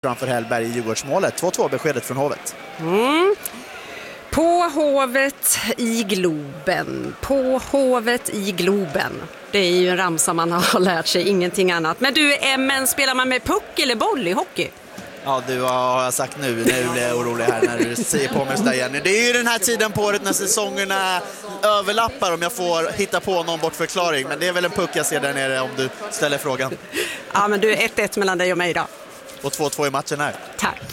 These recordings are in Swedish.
framför Hellberg i Djurgårdsmålet. 2-2 beskedet från Hovet. På Hovet i Globen. På Hovet i Globen. Det är ju en ramsa man har lärt sig, ingenting annat. Men du, men spelar man med puck eller boll i hockey? Ja, du har jag sagt nu blir jag orolig här när du säger på mig där igen. Det är ju den här tiden på året när säsongerna överlappar, om jag får hitta på någon bortförklaring. Men det är väl en puck jag ser där nere om du ställer frågan. Ja, men du, 1-1 mellan dig och mig då. Och 2-2 i matchen här. Tack.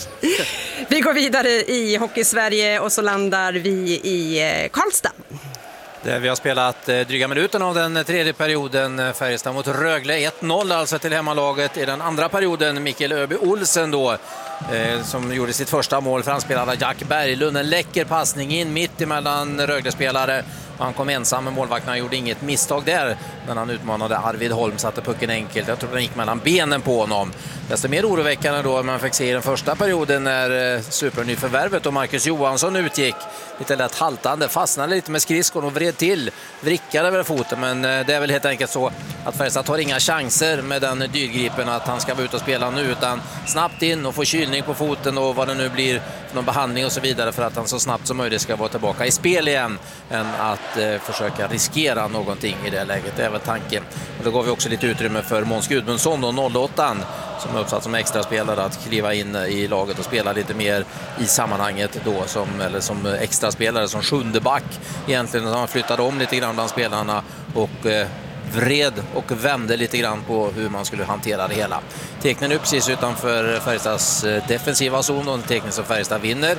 Vi går vidare i Hockey-Sverige och så landar vi i Karlstad. Där vi har spelat dryga minuten av den tredje perioden. Färjestad mot Rögle 1-0 alltså till hemmalaget i den andra perioden. Mikael Öby Olsen då som gjorde sitt första mål, framspelade Jack Berglund. En läcker passning in mitt emellan Rögle-spelare. Han kom ensam med målvakten, han gjorde inget misstag där när han utmanade Arvid Holm, satte pucken enkelt. Jag tror den gick mellan benen på honom. Desto mer oroväckande då man fick se i den första perioden när supernyförvärvet och Marcus Johansson utgick. Lite lätt haltande, fastnade lite med skridskon och vred till, vrickade över foten. Men det är väl helt enkelt så att Färjestad tar inga chanser med den dyrgripen att han ska vara ute och spela nu, utan snabbt in och få kylning på foten och vad det nu blir för någon behandling och så vidare för att han så snabbt som möjligt ska vara tillbaka i spel igen än att försöka riskera någonting i det läget. Det är väl tanken. Och då går vi också lite utrymme för Måns Gudmundsson och 08 som är uppsatt som extra spelare att kliva in i laget och spela lite mer i sammanhanget då som extra spelare, som sjunde back egentligen. Han flyttade om lite grann bland spelarna och vred och vände lite grann på hur man skulle hantera det hela. Tecknen upp precis utanför Färjestads defensiva zon och en teckning som Färjestad vinner.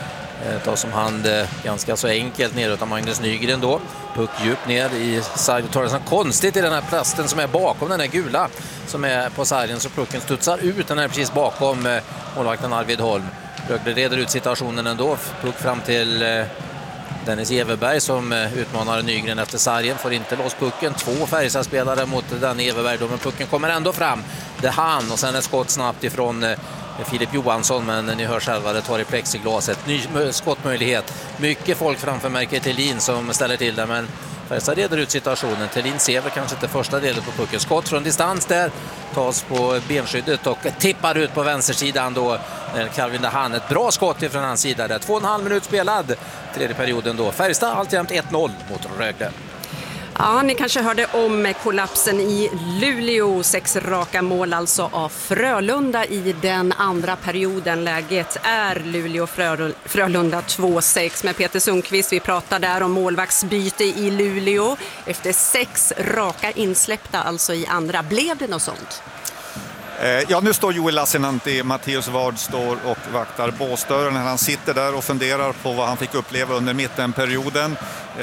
Tar som hand ganska så enkelt ner utan Magnus Nygren då. Puck djupt ner i sargen. Tar det så konstigt i den här plasten som är bakom den här gula som är på sargen, så pucken studsar ut. Den är precis bakom målvakten Arvid Holm. Rögle reder ut situationen ändå. Puck fram till Dennis Everberg som utmanar Nygren efter sargen. Får inte loss pucken. 2 Färjestadspelare mot Danny Everberg då, men pucken kommer ändå fram. Det är han och sen ett skott snabbt ifrån Filip Johansson, men ni hör själva, det tar i plexiglaset. Ny skottmöjlighet. Mycket folk framför Märke Thelin som ställer till det, men Färjestad reder ut situationen. Thelin ser väl kanske inte första delen på pucken. Skott från distans där. Tas på benskyddet och tippar ut på vänstersidan då. Calvin Dahan, ett bra skott ifrån hans sida där. 2,5 minut spelad. Tredje perioden då. Färjestad alltjämt 1-0 mot Rögle. Ja, ni kanske hörde om kollapsen i Luleå. 6 raka mål alltså av Frölunda i den andra perioden. Läget är Luleå-Frölunda 2-6 med Peter Sundqvist. Vi pratar där om målvaktsbyte i Luleå. Efter 6 raka insläppta alltså i andra. Blev det något sånt? Ja, nu står Joel Lassinantti, Mattias Ward står och vaktar båsdörren. Han sitter där och funderar på vad han fick uppleva under mittenperioden.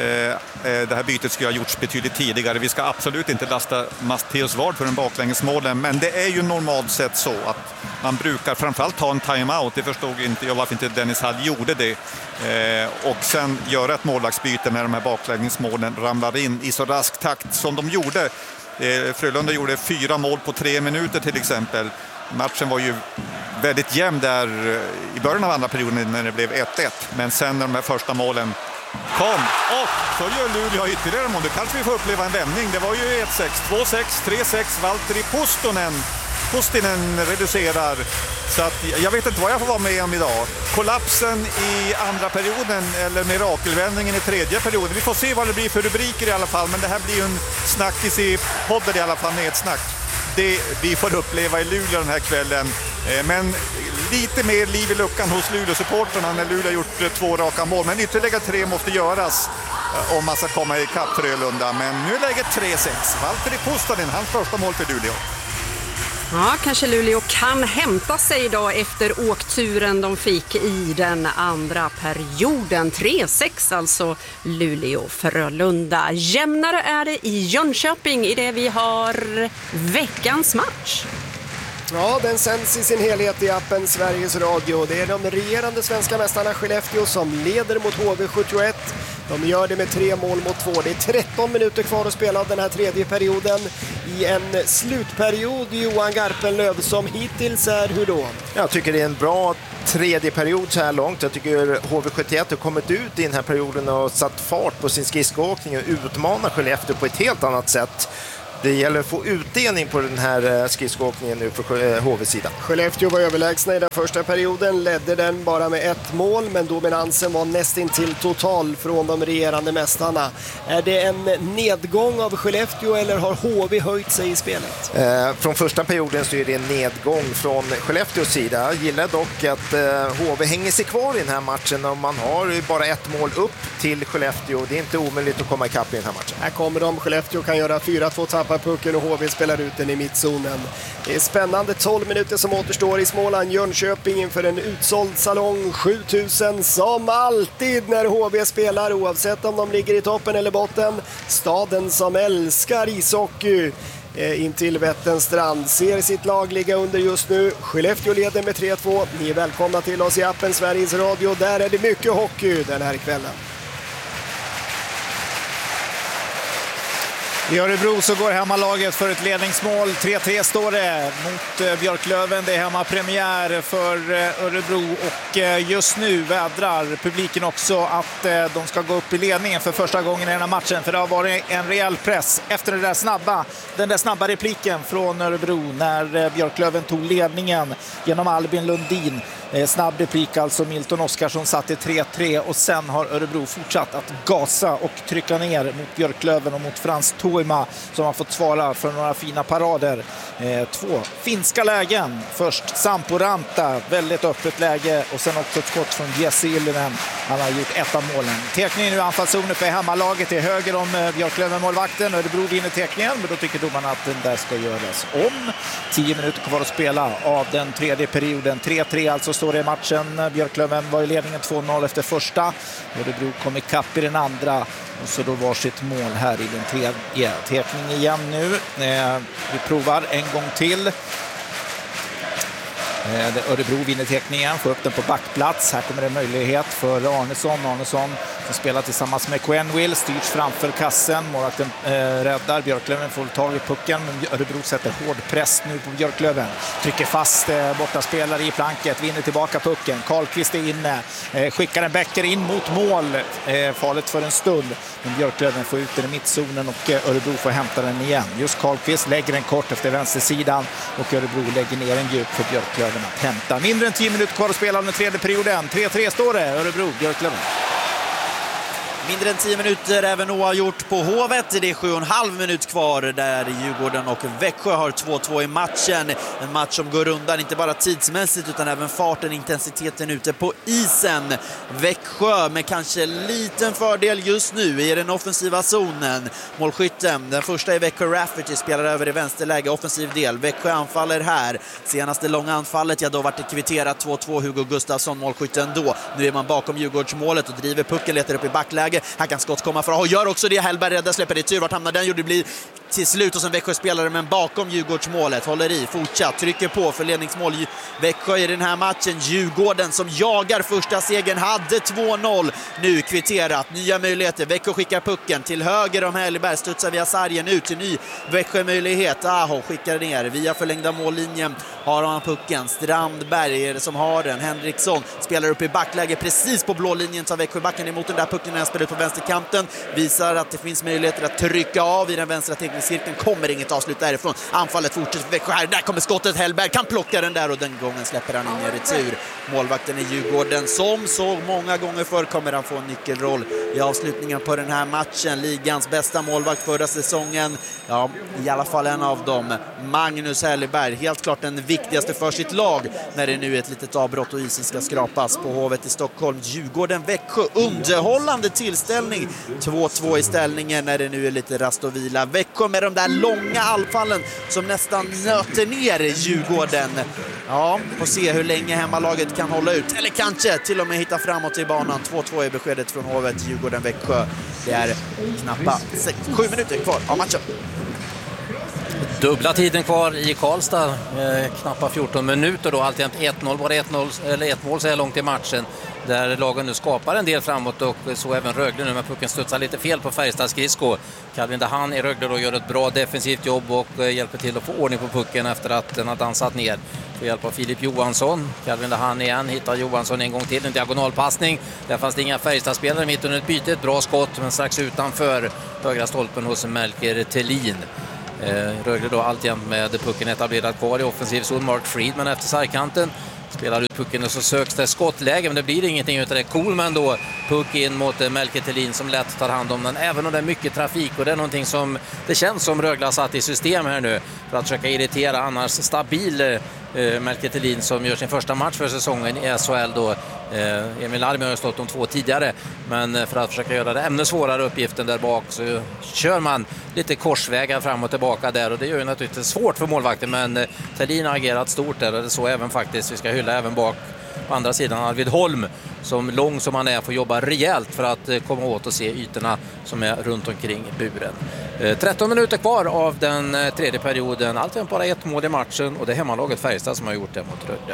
Det här bytet skulle ha gjorts betydligt tidigare. Vi ska absolut inte lasta Mattias Ward för en baklängesmålen, men det är ju normalt sett så att man brukar framförallt ta en timeout. Det förstod inte jag varför inte Dennis Hall gjorde det. Och sen göra ett målvaktsbyte när de här baklängesmålen ramlar in i så rask takt som de gjorde. Frölunda gjorde 4 mål på 3 minuter till exempel. Matchen var ju väldigt jämn där i början av andra perioden när det blev 1-1. Men sen när de här första målen kom, och så gör Luleå ytterligare mål. Då kanske vi får uppleva en vändning. Det var ju 1-6, 2-6, 3-6. Valtteri Pustinen reducerar. Så att jag vet inte vad jag får vara med om idag. Kollapsen i andra perioden eller mirakelvändningen i tredje perioden. Vi får se vad det blir för rubriker i alla fall. Men det här blir ju en snackis i podden i alla fall, nedsnack. Det vi får uppleva i Luleå den här kvällen. Men lite mer liv i luckan hos Luleå-supporterna när Luleå har gjort 2 raka mål. Men ytterligare 3 måste göras om man ska komma i kapp Frölunda. Men nu är läget 3-6. Valtteri Pustinen, hans första mål för Luleå. Ja, kanske Luleå kan hämta sig idag efter åkturen de fick i den andra perioden. 3-6 alltså Luleå-Frölunda. Jämnare är det i Jönköping i det vi har veckans match. Ja, den sänds i sin helhet i appen Sveriges Radio. Det är de regerande svenska mästarna Skellefteå som leder mot HV71. De gör det med 3 mål mot 2. Det är 13 minuter kvar att spela av den här tredje perioden. I en slutperiod, Johan Garpenlöv, som hittills är hur då? Jag tycker det är en bra tredje period så här långt. Jag tycker HV71 har kommit ut i den här perioden och satt fart på sin skridskoåkning och utmanar Skellefteå på ett helt annat sätt. det gäller att få utdelning på den här skridskoåkningen nu för HV-sidan. Skellefteå var överlägsna i den första perioden, ledde den bara med 1 mål, men dominansen var nästintill total från de regerande mästarna. Är det en nedgång av Skellefteå eller har HV höjt sig i spelet? Från första perioden så är det en nedgång från Skellefteås sida. Jag gillar dock att HV hänger sig kvar i den här matchen och man har bara 1 mål upp till Skellefteå. Det är inte omöjligt att komma ikapp i den här matchen. Här kommer de. Skellefteå kan göra 4-2, tappar pucken och HV spelar ut den i mittzonen. Det är spännande 12 minuter som återstår i Småland. Jönköping inför en utsåld salong. 7000 som alltid när HV spelar, oavsett om de ligger i toppen eller botten. Staden som älskar ishockey. In till Vätterns strand ser sitt lag ligga under just nu. Skellefteå leder med 3-2. Ni är välkomna till oss i appen Sveriges Radio. Där är det mycket hockey den här kvällen. I Örebro så går hemmalaget för ett ledningsmål. 3-3 står det mot Björklöven. Det är hemmapremiär för Örebro och just nu vädrar publiken också att de ska gå upp i ledningen för första gången i den här matchen. För det har varit en rejäl press efter den där snabba repliken från Örebro när Björklöven tog ledningen genom Albin Lundin. Snabb replik alltså, Milton Oskarsson satte 3-3 och sen har Örebro fortsatt att gasa och trycka ner mot Björklöven och mot Frans Toima som har fått svara för några fina parader. 2 finska lägen. Först Sampo Ranta, väldigt öppet läge och sen också ett skott från Jesse Illinen. Han har gjort 1 av målen. Tekningen nu anfallszonen för hemmalaget är höger om Björklöven-målvakten. Örebro vinner tekningen, men då tycker domarna att den där ska göras om. 10 minuter kvar att spela av den tredje perioden. 3-3 alltså står det i matchen. Björklöven var i ledningen 2-0 efter första. Örebro kom i kapp i den andra. Och så då varsitt mål här i den tredje. Tekning igen nu. Vi provar en gång till. Örebro vinner tekningen, får upp den på backplats. Här kommer det möjlighet för Arnesson som spelar tillsammans med Quenville, styrs framför kassen. Målvakten räddar, Björklöven får tag i pucken, men Örebro sätter hård press nu på Björklöven. Trycker fast bortaspelare i planket, vinner tillbaka pucken. Karlqvist är inne, skickar en bäcker in mot mål. Farligt för en stund, men Björklöven får ut den i mittzonen och Örebro får hämta den igen. Just Karlqvist lägger den kort efter vänstersidan och Örebro lägger ner en djup för Björklöven att hämta. Mindre än 10 minuter kvar att spela om den tredje perioden. 3-3 står det, Örebro, Björklöven. Mindre än 10 minuter även oavgjort på Hovet. Det är 7,5 minut kvar där Djurgården och Växjö har 2-2 i matchen. En match som går undan inte bara tidsmässigt utan även farten, intensiteten ute på isen. Växjö med kanske liten fördel just nu i den offensiva zonen. Målskytten, den första i Växjö, Rafferty, spelar över i vänsterläge, offensiv del. Växjö anfaller här. Senaste långa anfallet, ja då vart det kvitterat 2-2. Hugo Gustafsson, målskytten då. Nu är man bakom Djurgårdsmålet och driver pucken, letar upp i backläge. Här kan skott komma för och gör också det. Hellberg räddar, släpper det tur. Vart hamnar den? Det blir till slut och sen Växjö spelare men bakom Djurgårdsmålet. Håller i, fortsatt, trycker på för ledningsmål. Växjö i den här matchen. Djurgården som jagar första segern hade 2-0. Nu kvitterat. Nya möjligheter. Växjö skickar pucken till höger om Hellberg. Studsar via sargen ut till ny Växjö möjlighet. Aho skickar ner via förlängda mållinjen. Har han pucken. Strandberg är det som har den. Henriksson spelar upp i backläge precis på blå linjen. Tar Växjö backen emot den där pucken när han spelar ut på vänsterkanten. Visar att det finns möjligheter att trycka av i den vänstra teknikcirkeln. Kommer inget avslut därifrån. Anfallet fortsätter för Växjö här. Där kommer skottet. Hellberg kan plocka den där och den gången släpper han in i retur. Målvakten i Djurgården som så många gånger förr kommer han få en nyckelroll i avslutningen på den här matchen. Ligans bästa målvakt förra säsongen. Ja, i alla fall en av dem. Magnus Hellberg. Helt klart den viktigaste för sitt lag när det nu är ett litet avbrott och isen ska skrapas på Hovet i Stockholm. Djurgården, Växjö. Underhållande tillställning. 2-2 i ställningen när det nu är lite rast och vila. Växjö med de där långa anfallen som nästan nöter ner Djurgården. Ja, får se hur länge hemmalaget kan hålla ut. Eller kanske till och med hitta framåt i banan. 2-2 är beskedet från Hovet. Djurgården-Växjö. Det är knappt 7 minuter kvar av matchen. Dubbla tiden kvar i Karlstad, knappa 14 minuter då, alltid 1-0, bara 1-0 eller 1 mål så här långt i matchen där lagen nu skapar en del framåt och så även Rögle nu med pucken studsar lite fel på Färjestads skridsko. Calvin Dahan i Rögle då gör ett bra defensivt jobb och hjälper till att få ordning på pucken efter att den har dansat ner. Får hjälp av Filip Johansson. Calvin Dahan igen, hittar Johansson en gång till, en diagonalpassning. Där fanns det inga Färjestadsspelare mitt under ett byte, ett bra skott men strax utanför högra stolpen hos Melker Thelin. Rögle då alltjämt med pucken etablerad kvar i offensiv zon. Mark Friedman efter sargkanten. Spelar ut pucken och så söks det skottläge, men det blir ingenting utav det. Coolman då, puck in mot Melker Thelin som lätt tar hand om den, även om det är mycket trafik, och det är någonting som det känns som Rögle har satt i system här nu för att försöka irritera annars stabil Melker Thelin som gör sin första match för säsongen i SHL då. Emil Larmi har stått de 2 tidigare, men för att försöka göra det ännu svårare uppgiften där bak så kör man lite korsvägar fram och tillbaka där, och det gör ju naturligtvis svårt för målvakten, men Thelin har agerat stort där, och det så även faktiskt, vi ska hylla även bak på andra sidan Arvid Holm som lång som han är får jobba rejält för att komma åt och se ytorna som är runt omkring buren. 13 minuter kvar av den tredje perioden, alltid bara 1 mål i matchen, och det är hemmalaget Färjestad som har gjort det mot Rögle.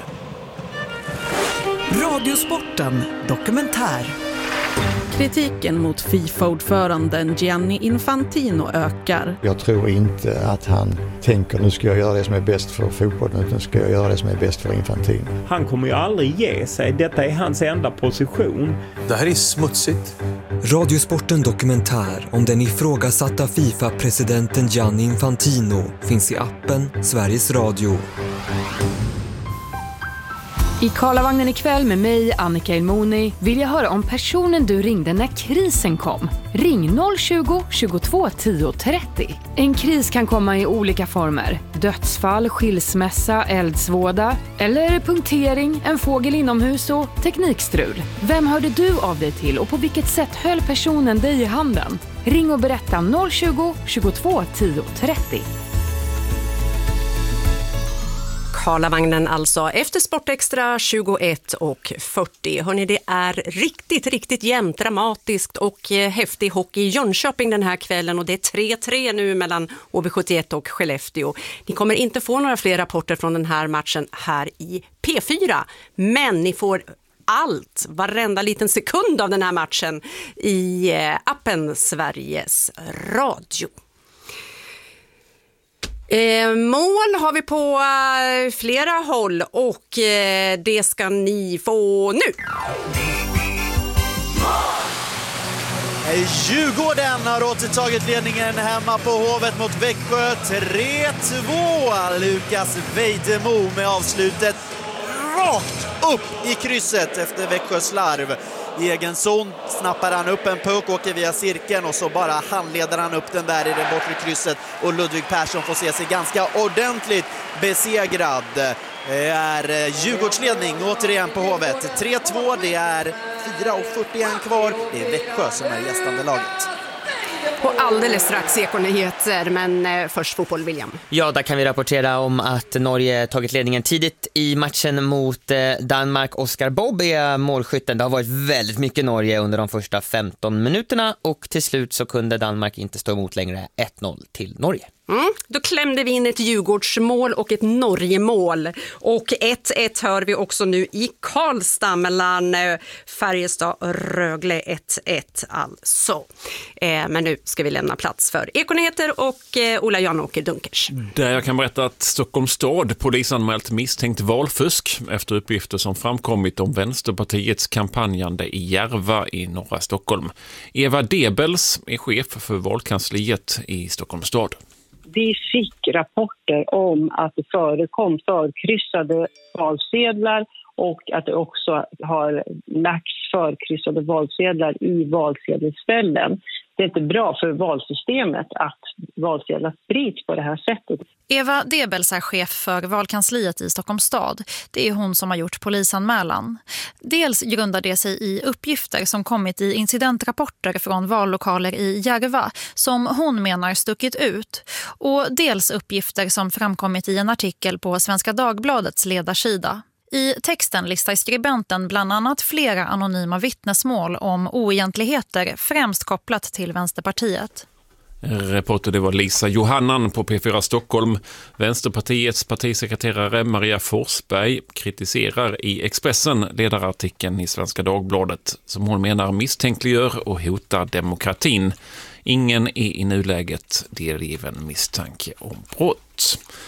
Radiosporten dokumentär. Kritiken mot FIFA-ordföranden Gianni Infantino ökar. Jag tror inte att han tänker nu ska jag göra det som är bäst för fotbollen, utan ska jag göra det som är bäst för Infantino. Han kommer ju aldrig ge sig. Detta är hans enda position. Det här är smutsigt. Radiosporten dokumentär om den ifrågasatta FIFA-presidenten Gianni Infantino finns i appen Sveriges Radio. I Karlavagnen ikväll med mig, Annika Ilmoni, vill jag höra om personen du ringde när krisen kom. Ring 020 22 10 30. En kris kan komma i olika former. Dödsfall, skilsmässa, eldsvåda eller punktering, en fågel inomhus och teknikstrul. Vem hörde du av dig till och på vilket sätt höll personen dig i handen? Ring och berätta 020 22 10 30. Karlavagnen alltså efter Sportextra 21:40. Hörrni, det är riktigt jämnt, dramatiskt och häftig hockey i Jönköping den här kvällen, och det är 3-3 nu mellan HV71 och Skellefteå. Ni kommer inte få några fler rapporter från den här matchen här i P4, men ni får varenda liten sekund av den här matchen i appen Sveriges Radio. Mål har vi på flera håll, och det ska ni få nu. Djurgården har återtagit ledningen hemma på Hovet mot Växjö. 3-2. Lukas Vejdemo med avslutet rakt upp i krysset efter Växjös slarv. I egen zon snappar han upp en puck, åker via cirkeln och så bara handleder han upp den där i det bortre krysset, och Ludvig Persson får se sig ganska ordentligt besegrad. Det är Djurgårdsledning återigen på Hovet. 3-2, det är 4:41 kvar. Det är Växjö som är gästande laget. Och alldeles strax Ekonyheter, men först fotboll, William. Ja, där kan vi rapportera om att Norge tagit ledningen tidigt i matchen mot Danmark. Oskar Bobb är målskytten. Det har varit väldigt mycket Norge under de första 15 minuterna, och till slut så kunde Danmark inte stå emot längre. 1-0 till Norge. Då klämde vi in ett Djurgårdsmål och ett Norgemål, och 1-1 hör vi också nu i Karlstad mellan Färjestad och Rögle. 1-1 alltså. Men nu ska vi lämna plats för Ekonyheter och Ola Jan-Åker Dunkers. Där jag kan berätta att Stockholms stad polisanmält misstänkt valfusk efter uppgifter som framkommit om Vänsterpartiets kampanjande i Järva i norra Stockholm. Eva Debels är chef för valkansliet i Stockholms stad. Vi fick rapporter om att det förekom förkryssade valsedlar, och att det också har lagts förkryssade valsedlar i valsedelsställen. Det är inte bra för valsystemet att valsedlar sprids på det här sättet. Eva Debels är chef för valkansliet i Stockholms stad. Det är hon som har gjort polisanmälan. Dels grundar det sig i uppgifter som kommit i incidentrapporter från vallokaler i Järva som hon menar stuckit ut. Och dels uppgifter som framkommit i en artikel på Svenska Dagbladets ledarsida. I texten listar skribenten bland annat flera anonyma vittnesmål om oegentligheter, främst kopplat till Vänsterpartiet. Reporter det var Lisa Johannan på P4 Stockholm. Vänsterpartiets partisekreterare Maria Forsberg kritiserar i Expressen ledarartikeln i Svenska Dagbladet som hon menar misstänkliggör och hotar demokratin. Ingen är i nuläget delgiven misstanke om brott.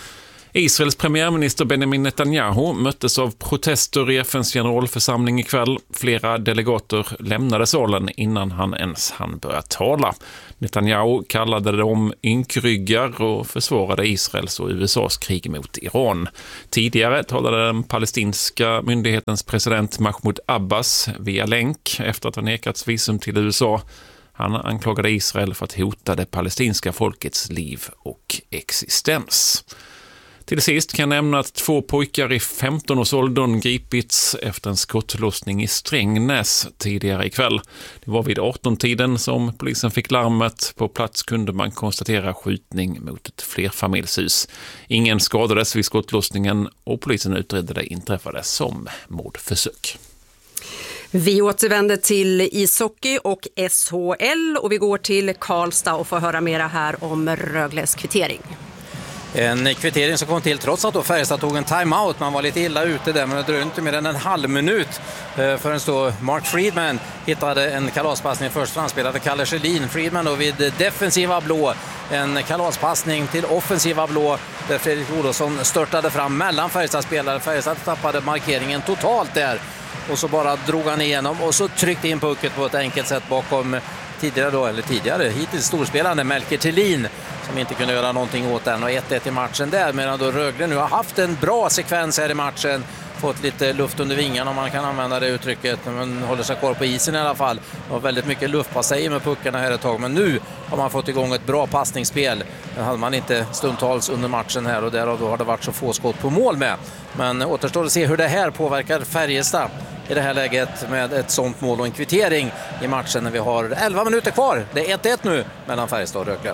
Israels premiärminister Benjamin Netanyahu möttes av protester i FNs generalförsamling ikväll. Flera delegater lämnade salen innan han ens hann börja tala. Netanyahu kallade dem ynkryggar och försvarade Israels och USAs krig mot Iran. Tidigare talade den palestinska myndighetens president Mahmoud Abbas via länk efter att ha nekats visum till USA. Han anklagade Israel för att hota det palestinska folkets liv och existens. Till sist kan jag nämna att 2 pojkar i 15-årsåldern gripits efter en skottlossning i Strängnäs tidigare ikväll. Det var vid 18-tiden som polisen fick larmet. På plats kunde man konstatera skjutning mot ett flerfamiljshus. Ingen skadades vid skottlossningen och polisen utredde det inträffade som mordförsök. Vi återvänder till ishockey och SHL och vi går till Karlstad och får höra mera här om Rögles kvittering. En kvittering som kom till trots att då Färjestad tog en timeout. Man var lite illa ute där, men det dröjde inte mer än en halv minut förrän då Mark Friedman hittade en kalaspassning. Först framspelade Kalle Schelin. Friedman då vid defensiva blå. En kalaspassning till offensiva blå där Fredrik Olofsson störtade fram mellan Färjestad-spelare. Färjestad tappade markeringen totalt där. Och så bara drog han igenom och så tryckte in pucket på ett enkelt sätt bakom tidigare hittills storspelande Melker Thelin som inte kunde göra någonting åt den och 1-1 i matchen där, medan då Rögle nu har haft en bra sekvens här i matchen, fått lite luft under vingarna om man kan använda det uttrycket, men håller sig kvar på isen i alla fall. Det var väldigt mycket luftpassejer med puckarna här ett tag, men nu har man fått igång ett bra passningsspel. Det hade man inte stundtals under matchen här och därav då har det varit så få skott på mål med. Men återstår att se hur det här påverkar Färjestad i det här läget med ett sånt mål och en kvittering i matchen när vi har 11 minuter kvar. Det är 1-1 nu mellan Färjestad och Rögle.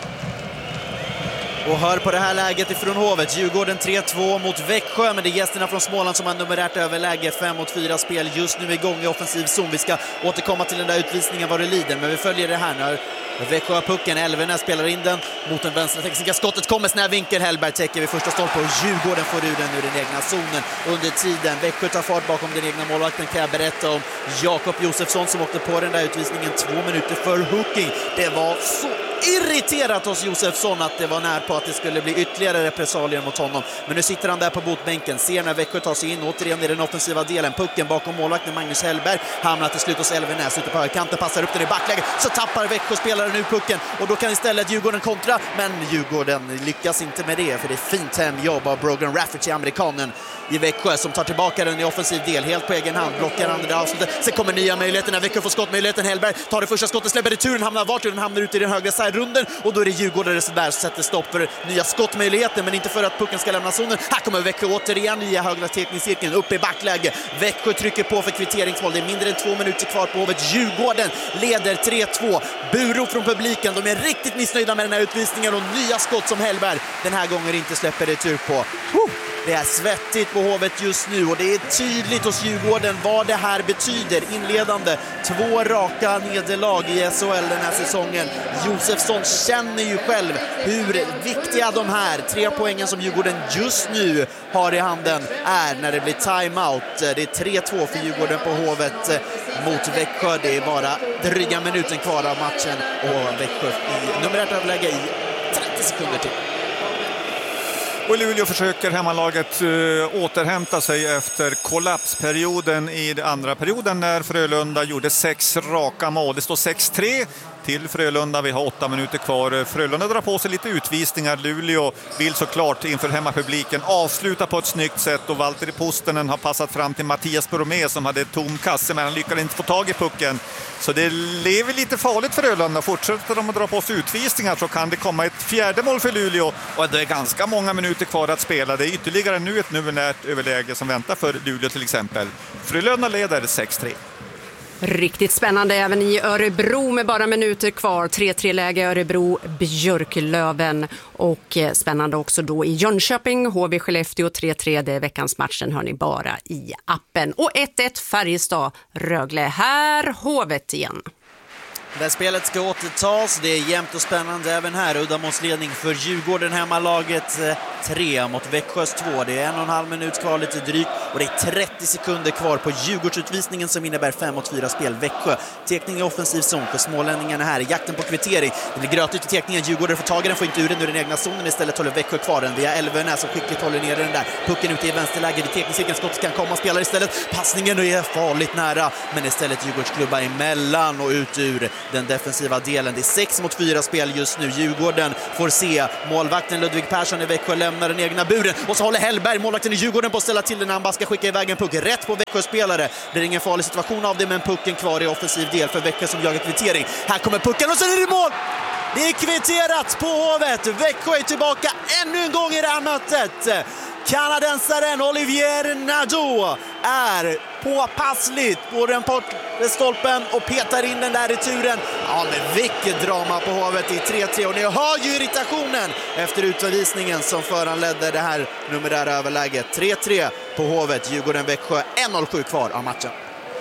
Och hör på det här läget ifrån Hovet. Djurgården 3-2 mot Växjö, men det är gästerna från Småland som har numerärt överläge. 5-4 spel just nu igång i offensiv zon. Vi ska återkomma till den där utvisningen vad det lider, men vi följer det här när Växjö har pucken. Elfven spelar in den mot den vänstra tekniska skottet. Kommer snäv vinkel. Hellberg täcker vid första stolpen och Djurgården får ur den ur den egna zonen under tiden. Växjö tar fart bakom den egna målvakten. Kan jag berätta om Jakob Josefsson som åkte på den där utvisningen 2 minuter för hooking. Det var så irriterat hos Josefsson att det var när på att det skulle bli ytterligare repressalier mot honom. Men nu sitter han där på botbänken. Ser när Växjö tar sig in återigen i den offensiva delen. Pucken bakom målvakten Magnus Hellberg hamnar till slut hos Elfvenäs ute på högerkanten. Passar upp den i backläge. Så tappar Växjö-spelaren nu pucken. Och då kan istället Djurgården kontra. Men Djurgården lyckas inte med det. För det är fint hemjobb av Brogan Rafferty, amerikanen i Växjö, som tar tillbaka den i offensiv del helt på egen hand. Blockar andra avslutet. Sen kommer nya möjligheter när Växjö får skottmöjligheten. Hellberg tar det första skottet, släpper returen, hamnar vart och den hamnar ut i den högra runden och då är det Djurgårdare så där sätter stopp för nya skottmöjligheter, men inte för att pucken ska lämna zonen. Här kommer Växjö återigen i högra tekningscirkeln upp i backläge. Växjö trycker på för kvitteringsmål. Det är mindre än 2 minuter kvar på Hovet. Djurgården leder 3-2. Buro från publiken. De är riktigt missnöjda med den här utvisningen och nya skott som Hellberg den här gången inte släpper retur på. Det är svettigt på Hovet just nu och det är tydligt hos Djurgården vad det här betyder. Inledande 2 raka nederlag i SHL den här säsongen. Josefsson känner ju själv hur viktiga de här 3 poängen som Djurgården just nu har i handen är när det blir timeout. Det är 3-2 för Djurgården på Hovet mot Växjö. Det är bara dryga minuten kvar av matchen och Växjö i numerärt överläge i 30 sekunder till. Och Luleå försöker hemmalaget återhämta sig efter kollapsperioden i den andra perioden när Frölunda gjorde 6 raka mål. Det står 6-3 till Frölunda. Vi har 8 minuter kvar. Frölunda drar på sig lite utvisningar. Luleå vill såklart inför hemmapubliken avsluta på ett snyggt sätt och Valtteri Puustinen har passat fram till Mattias Bromé som hade tom kasse, men han lyckades inte få tag i pucken. Så det lever lite farligt för Frölunda. Fortsätter de att dra på sig utvisningar så kan det komma ett 4:e mål för Luleå och det är ganska många minuter kvar att spela. Det är ytterligare nu ett numerärt överläge som väntar för Luleå till exempel. Frölunda leder 6-3. Riktigt spännande även i Örebro med bara minuter kvar. 3-3-läge Örebro, Björklöven och spännande också då i Jönköping, HV Skellefteå 3-3. Det är veckans matchen, hör ni bara i appen. Och 1-1 Färjestad, Rögle. Här Hovet igen. Där spelet ska återtas. Det är jämnt och spännande även här. Uddamålsledning för Djurgården, hemmalaget 3 mot Växjös 2. Det är 1,5 minut kvar, lite drygt. Och det är 30 sekunder kvar på Djurgårdsutvisningen som innebär 5-4 spel. Växjö, tekning i offensiv zon för smålänningarna här. Jakten på kvittering. Det blir grötigt i tekningen. Djurgården får tag i den, får inte ur den ur den egna zonen. Istället håller Växjö kvar den via Elvenä som skickligt håller ner den där. Pucken ute i vänsterläge. Det tekniska skottet kan komma och spelar istället. Passningen är farligt nära. Men istället Djurgårdsklubba emellan och ut ur den defensiva delen. Det är 6-4 spel just nu. Djurgården får se målvakten Ludvig Persson i Växjö lämnar den egna buren. Och så håller Hellberg, målvakten i Djurgården, på att ställa till den när han bara ska skicka iväg en puck rätt på Växjö-spelare. Det är ingen farlig situation av det, men pucken kvar i offensiv del för Växjö som jagar kvittering. Här kommer pucken och sen är det mål! Det är kvitterat på Hovet. Växjö är tillbaka ännu en gång i det här mötet. Kanadensaren Olivier Nadeau är påpassligt på den stolpen och petar in den där returen. Ja, men vilket drama på Hovet i 3-3. Och ni hör ju irritationen efter utvisningen som föranledde det här numerära överläget. 3-3 på Hovet. Djurgården-Växjö, 1:07 kvar av matchen.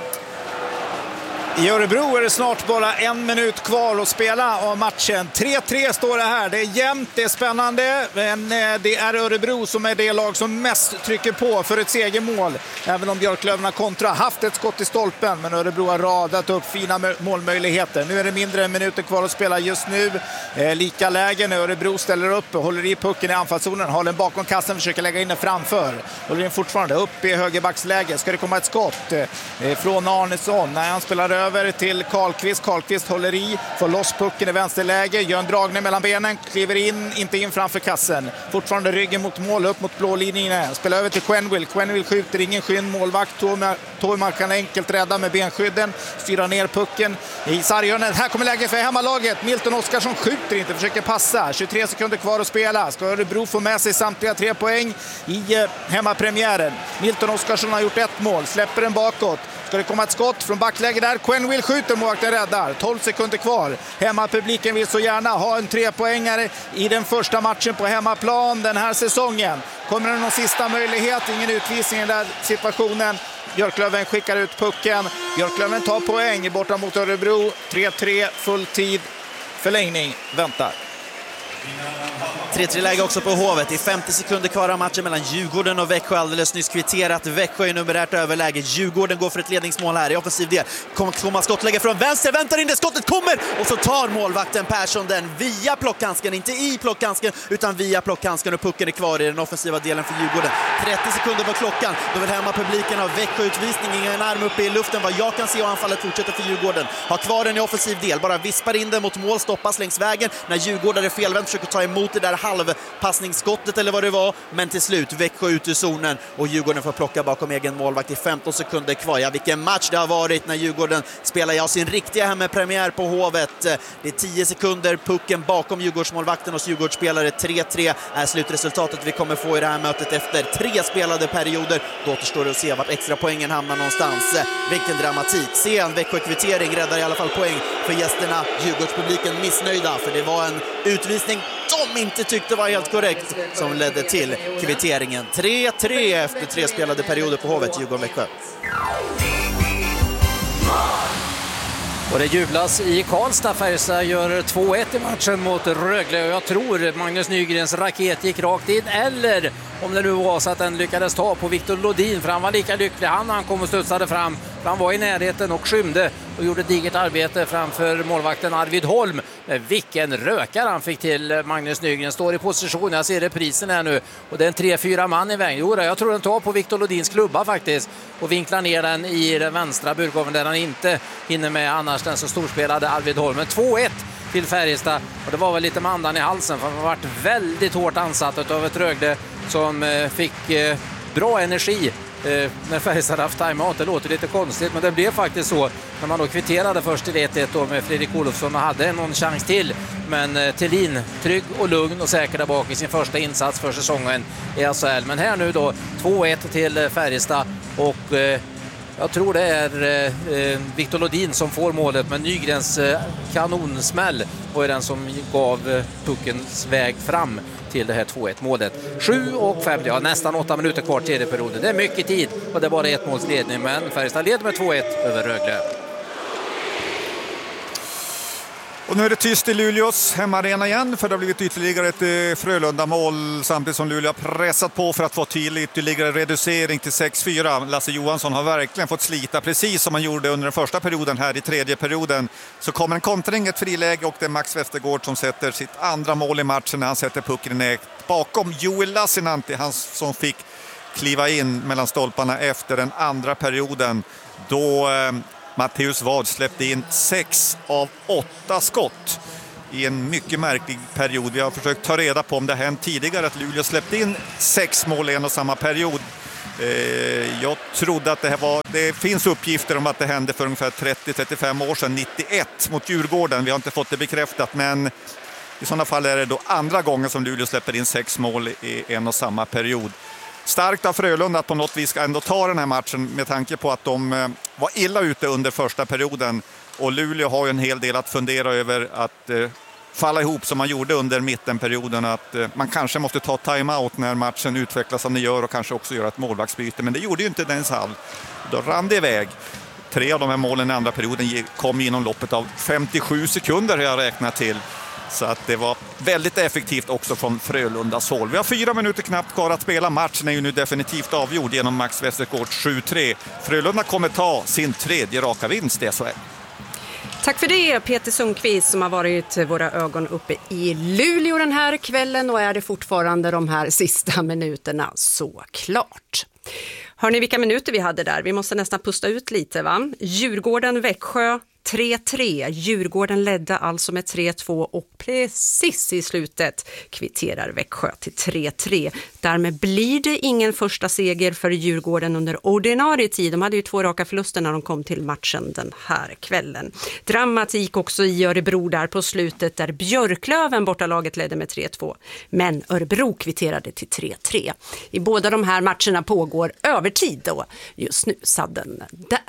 I Örebro är det snart bara 1 minut kvar att spela av matchen. 3-3 står det här. Det är jämnt, det är spännande. Men det är Örebro som är det lag som mest trycker på för ett segermål. Även om Björklöven har kontra haft ett skott i stolpen. Men Örebro har radat upp fina målmöjligheter. Nu är det mindre än minuter kvar att spela just nu. Lika lägen. Örebro ställer upp och håller i pucken i anfallszonen. Håller den bakom kassen, försöker lägga in den framför. Håller den fortfarande upp i högerbacksläge. Ska det komma ett skott från Arnesson när han spelar över till Karlqvist. Karlqvist håller i, får loss pucken i vänsterläge, gör en dragning mellan benen, kliver in, inte in framför kassen. Fortfarande ryggen mot mål, upp mot blå linjen. Spelar över till Quenneville. Quenneville skjuter, ingen skinn, målvakt. Tormar kan enkelt rädda med benskydden. Styrar ner pucken i sarghörnet. Här kommer läge för hemmalaget. Milton Oskarsson skjuter inte, försöker passa. 23 sekunder kvar att spela. Ska Örebro få med sig samtliga 3 poäng i hemmapremiären. Milton Oskarsson har gjort 1 mål, släpper den bakåt. Ska det komma ett skott från backläge där? Quenneville skjuter, målvakten räddar. 12 sekunder kvar. Hemmapubliken vill så gärna ha en 3-poängare i den första matchen på hemmaplan den här säsongen. Kommer det någon sista möjlighet? Ingen utvisning i den där situationen. Björklöven skickar ut pucken. Björklöven tar poäng borta mot Örebro. 3-3, full tid. Förlängning väntar. 3-3-läge också på Hovet. Det är 50 sekunder kvar av matchen mellan Djurgården och Växjö. Alldeles nyss kvitterat. Växjö är numerärt överläge. Djurgården går för ett ledningsmål här i offensiv del. Kommer skottläge från vänster. Väntar in det. Skottet kommer! Och så tar målvakten Persson den via plockhandsken. Inte i plockhandsken utan via plockhandsken. Och pucken är kvar i den offensiva delen för Djurgården. 30 sekunder på klockan. Då vill hemma publiken av Växjö utvisning. Ingen arm uppe i luften vad jag kan se, och anfallet fortsätter för Djurgården. Har kvar den i offensiv del. Bara vispar in den mot mål. Stoppas längs vägen. När Djurgården är felvänt försöker ta emot det där halvpassningsskottet eller vad det var, men till slut Växjö ut ur zonen och Djurgården får plocka bakom egen målvakt i 15 sekunder kvar. Ja, vilken match det har varit när Djurgården spelar sin riktiga hemmapremiär på Hovet. Det är 10 sekunder, pucken bakom Djurgårdsmålvakten och Djurgårdsspelare. 3-3 är slutresultatet vi kommer få i det här mötet efter 3 spelade perioder. Då återstår det att se vart extra poängen hamnar någonstans. Vilken dramatik. Sen Växjö-kvittering räddar i alla fall poäng för gästerna. Djurgårdspubliken missnöjda, för det var en utvisning de inte tyckte var helt korrekt som ledde till kvitteringen. 3-3 efter 3 spelade perioder på Hovet, Djurgården-Växjö. Och det jublas i Karlstad. Färjestad gör 2-1 i matchen mot Rögle. Och jag tror Magnus Nygrens raket gick rakt in. Eller om det nu var så att den lyckades ta på Victor Lodin. För han var lika lycklig han kom och studsade fram. För han var i närheten och skymde. Och gjorde ett digert arbete framför målvakten Arvid Holm. Men vilken rökare han fick till. Magnus Nygren står i position. Jag ser reprisen här nu. Och det är en 3-4 man i vägen. Jo, jag tror den tar på Victor Lodins klubba faktiskt. Och vinklar ner den i den vänstra burgåven där han inte hinner med annars den så storspelade Arvid Holm. Men 2-1 till Färjestad. Och det var väl lite med andan i halsen. För han har varit väldigt hårt ansatt av ett Rögle som fick bra energi när Färjestad haft timeout. Det låter lite konstigt, men det blev faktiskt så när man då kvitterade först till 1-1 med Fredrik Olofsson och hade någon chans till. Men Thelin trygg och lugn och säker där bak i sin första insats för säsongen i SHL. Men här nu då 2-1 till Färjestad och jag tror det är Victor Lodin som får målet, men Nygrens kanonsmäll var den som gav puckens väg fram till det här 2-1 målet. 7:50, ja, nästan 8 minuter kvar till perioden. Det är mycket tid och det är bara 1 målsledning, men Färjestad leder med 2-1 över Rögle. Och nu är det tyst i Luleås hemmaarena igen, för det har blivit ytterligare ett Frölunda-mål samtidigt som Luleå har pressat på för att få till ytterligare reducering till 6-4. Lasse Johansson har verkligen fått slita precis som han gjorde under den första perioden. Här i tredje perioden så kommer en kontring, ett friläge, och det är Max Westergård som sätter sitt andra mål i matchen när han sätter pucken i nät bakom Joel Lassinantti, han som fick kliva in mellan stolparna efter den andra perioden då Matteus Ward släppte in 6 av 8 skott i en mycket märklig period. Vi har försökt ta reda på om det hänt tidigare att Luleå släppte in 6 mål i en och samma period. Jag trodde att det finns uppgifter om att det hände för ungefär 30-35 år sedan, 91 mot Djurgården. Vi har inte fått det bekräftat, men i sådana fall är det då andra gången som Luleå släpper in 6 mål i en och samma period. Starkt av Frölunda att på något vis ska ändå ta den här matchen med tanke på att de var illa ute under första perioden. Och Luleå har ju en hel del att fundera över att falla ihop som man gjorde under mittenperioden. Att man kanske måste ta timeout när matchen utvecklas som det gör och kanske också göra ett målvaktsbyte. Men det gjorde ju inte Dennis Hall. Då rann det iväg. 3 av de här målen i andra perioden kom inom loppet av 57 sekunder har jag räknat till. Så att det var väldigt effektivt också från Frölundas håll. Vi har 4 minuter knappt kvar att spela. Matchen är ju nu definitivt avgjord genom Max Westergård 7-3. Frölunda kommer ta sin 3:e raka vinst i SHL. Tack för det, Peter Sundqvist, som har varit våra ögon uppe i Luleå den här kvällen och är det fortfarande de här sista minuterna, såklart. Hör ni vilka minuter vi hade där? Vi måste nästan pusta ut lite, va? Djurgården-Växjö 3-3. Djurgården ledde alltså med 3-2 och precis i slutet kvitterar Växjö till 3-3. Därmed blir det ingen första seger för Djurgården under ordinarie tid. De hade ju 2 raka förluster när de kom till matchen den här kvällen. Dramatik också i Örebro där på slutet där Björklöven bortalaget ledde med 3-2. Men Örebro kvitterade till 3-3. I båda de här matcherna pågår övertid då. Just nu sadden där.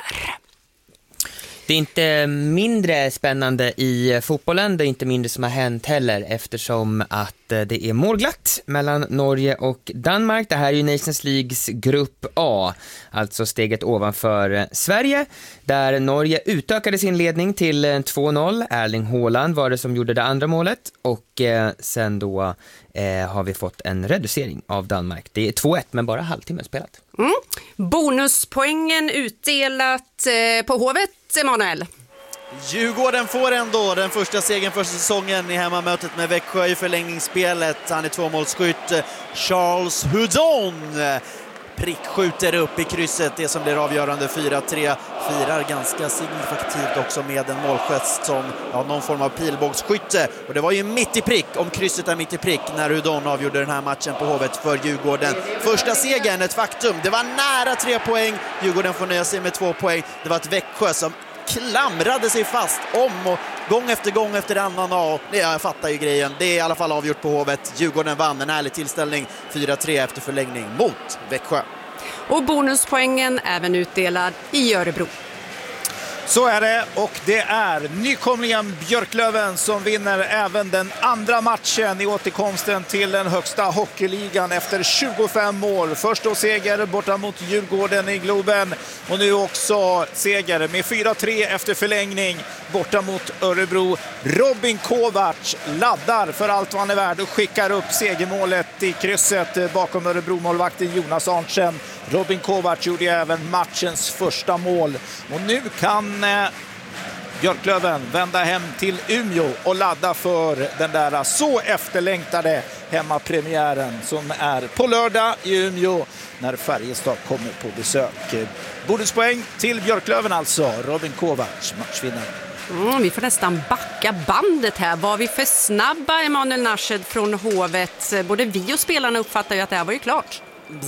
Det är inte mindre spännande i fotbollen, det är inte mindre som har hänt heller eftersom att det är målglatt mellan Norge och Danmark. Det här är ju Nations Leagues grupp A, alltså steget ovanför Sverige, där Norge utökade sin ledning till 2-0. Erling Haaland var det som gjorde det andra målet och sen då har vi fått en reducering av Danmark. Det är 2-1 men bara halvtimme spelat. Bonuspoängen utdelat på Hovet, Emanuel. Djurgården får ändå den första segern för säsongen i hemmamötet med Växjö i förlängningsspelet. Han är 2-målsskytt. Charles Hudon prickskjuter upp i krysset, det som blir avgörande 4-3. Firar ganska signifikativt också med en målgest som någon form av pilbågsskytte. Och det var ju mitt i prick, om krysset är mitt i prick, när Hudon avgjorde den här matchen på Hovet för Djurgården. Första segern, ett faktum. Det var nära 3 poäng. Djurgården får nöja sig med 2 poäng. Det var ett Växjö som klamrade sig fast om och gång efter annan. Och jag fattar ju grejen. Det är i alla fall avgjort på Hovet. Djurgården vann en ärlig tillställning 4-3 efter förlängning mot Växjö. Och bonuspoängen även utdelad i Örebro. Så är det, och det är nykomlingen Björklöven som vinner även den andra matchen i återkomsten till den högsta hockeyligan efter 25 år. Först då seger borta mot Djurgården i Globen och nu också seger med 4-3 efter förlängning borta mot Örebro. Robin Kovacs laddar för allt vad han är värd och skickar upp segermålet i krysset bakom Örebro-målvakten Jonas Arntzen. Robin Kovacs gjorde även matchens första mål och nu kan Björklöven vända hem till Umeå och ladda för den där så efterlängtade hemmapremiären som är på lördag i Umeå när Färjestad kommer på besök. Bonuspoäng till Björklöven alltså. Robin Kovacs matchvinnare. Vi får nästan backa bandet här. Var vi för snabba, Emanuel Nashed från Hovet? Både vi och spelarna uppfattar ju att det här var ju klart.